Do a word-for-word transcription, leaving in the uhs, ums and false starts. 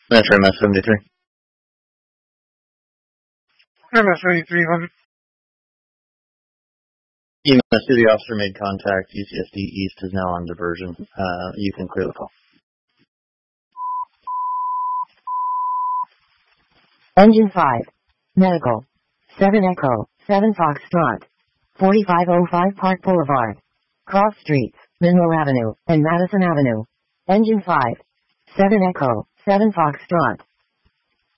Metro M S seventy-three. M S eighty-three hundred. E M S to the officer made contact. U C S D East is now on diversion. Uh, you can clear the call. Engine five. Medical. seven Echo. seven Foxtrot. forty-five oh five Park Boulevard. Cross Streets, Monroe Avenue, and Madison Avenue. Engine five. seven Echo. seven Foxtrot.